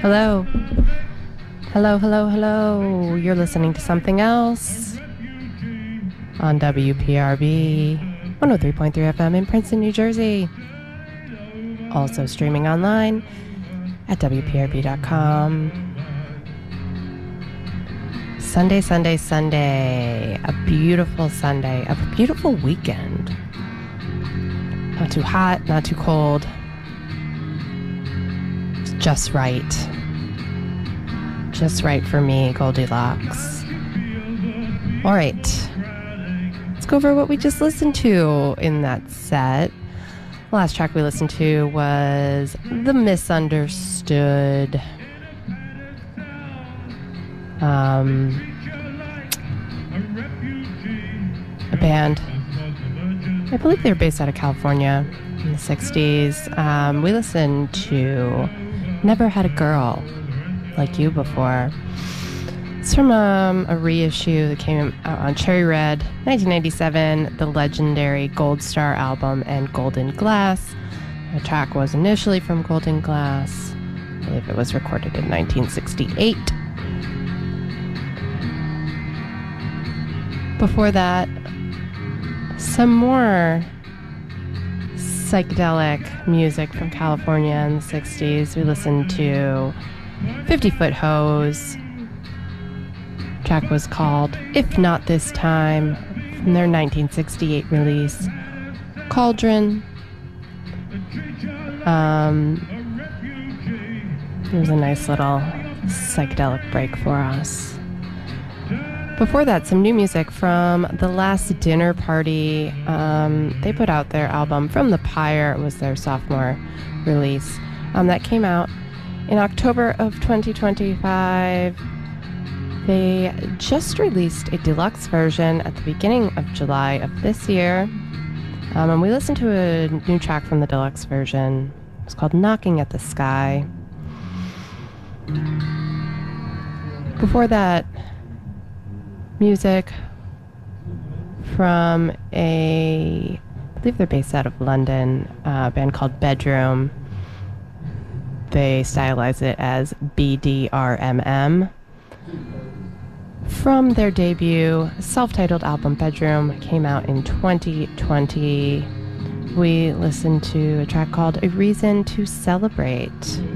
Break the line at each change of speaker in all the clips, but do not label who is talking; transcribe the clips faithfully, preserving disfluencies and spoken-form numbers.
Hello. Hello, hello, hello. You're listening to Something Else on W P R B one oh three point three F M in Princeton, New Jersey. Also streaming online at W P R B dot com. Sunday, Sunday, Sunday. A beautiful Sunday. A beautiful weekend. Not too hot, not too cold. It's just right. Just right for me, Goldilocks. All right. Let's go over what we just listened to in that set. The last track we listened to was The Misunderstood. Um, a band. I believe they were based out of California in the sixties. Um, we listened to Never Had a Girl Like You Before. It's from um, a reissue that came out on Cherry Red, nineteen ninety-seven, the legendary Gold Star album, and Golden Glass. The track was initially from Golden Glass. I believe it was recorded in nineteen sixty-eight. Before that, some more psychedelic music from California in the sixties. We listened to fifty Foot Hose. The track was called If Not This Time, from their nineteen sixty-eight release, Cauldron. Um, it was a nice little psychedelic break for us. Before that, some new music from The Last Dinner Party. Um, they put out their album From the Pyre. It was their sophomore release. Um, that came out in October of twenty twenty-five. They just released a deluxe version at the beginning of July of this year. Um, and we listened to a new track from the deluxe version. It's called Knocking at the Sky. Before that, music from a, I believe they're based out of London, uh, a band called Bedroom. They stylize it as B D R M M. From their debut self-titled album Bedroom, came out in twenty twenty. We listened to a track called A Reason to Celebrate.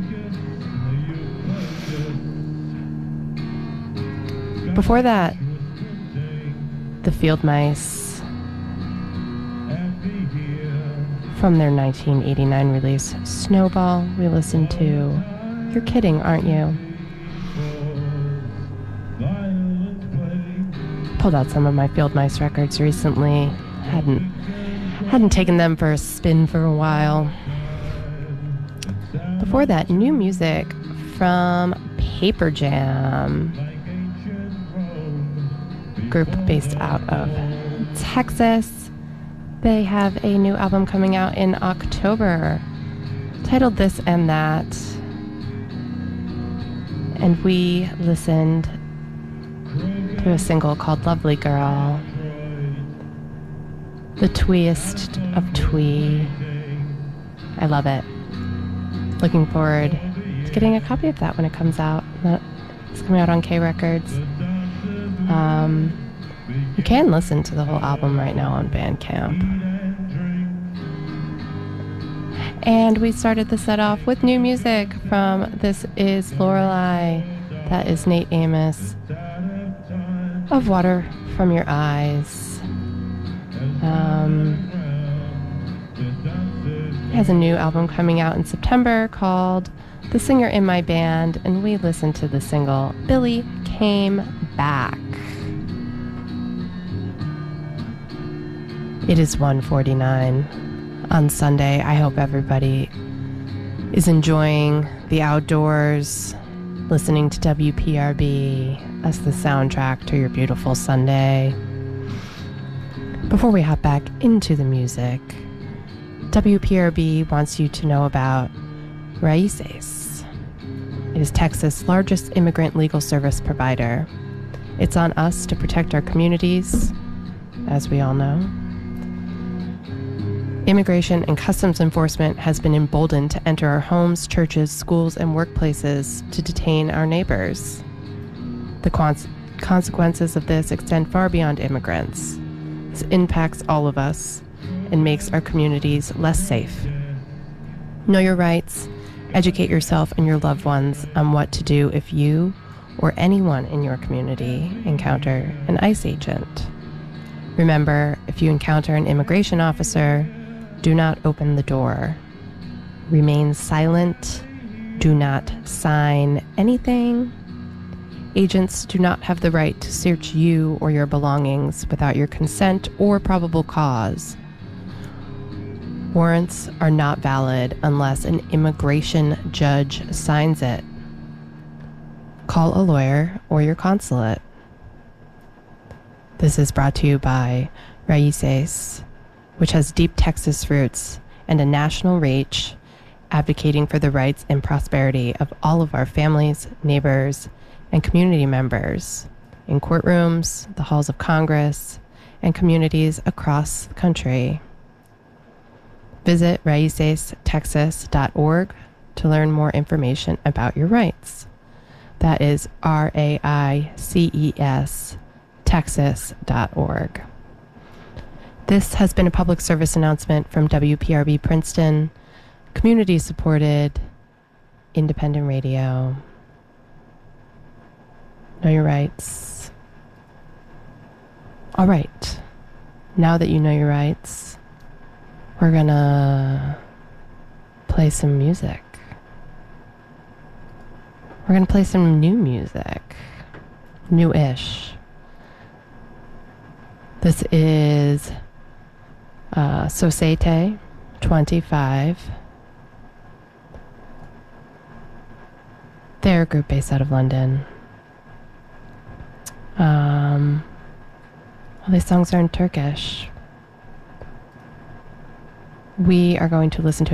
Before that, The Field Mice, from their nineteen eighty-nine release Snowball. We listened to You're Kidding, Aren't You? Pulled out some of my Field Mice records recently. Hadn't hadn't taken them for a spin for a while. Before that, new music from Paper Jam, group based out of Texas. They have a new album coming out in October titled This and That. And we listened to a single called Lovely Girl, the tweest of twee. I love it. Looking forward to getting a copy of that when it comes out. It's coming out on K Records. Um, you can listen to the whole album right now on Bandcamp. And we started the set off with new music from This Is Lorelei. That is Nate Amos of Water From Your Eyes. Um, he has a new album coming out in September called The Singer in My Band, and we listened to the single Billy Came Back. It is one forty-nine on Sunday. I hope everybody is enjoying the outdoors, listening to W P R B as the soundtrack to your beautiful Sunday. Before we hop back into the music, W P R B wants you to know about Raices. It is Texas' largest immigrant legal service provider. It's on us to protect our communities, as we all know. Immigration and Customs Enforcement has been emboldened to enter our homes, churches, schools, and workplaces to detain our neighbors. The cons- consequences of this extend far beyond immigrants. This impacts all of us and makes our communities less safe. Know your rights. Educate yourself and your loved ones on what to do if you or anyone in your community encounter an ICE agent. Remember, if you encounter an immigration officer, do not open the door. Remain silent. Do not sign anything. Agents do not have the right to search you or your belongings without your consent or probable cause. Warrants are not valid unless an immigration judge signs it. Call a lawyer or your consulate. This is brought to you by Raices, which has deep Texas roots and a national reach, advocating for the rights and prosperity of all of our families, neighbors, and community members in courtrooms, the halls of Congress, and communities across the country. Visit raices texas dot org to learn more information about your rights. That is R A I C E S, texas dot org. This has been a public service announcement from W P R B Princeton, community-supported, independent radio. Know your rights. All right. Now that you know your rights, we're gonna play some music. We're gonna play some new music. New-ish. This is uh, Societe twenty-five. They're a group based out of London. Um, all these songs are in Turkish. We are going to listen to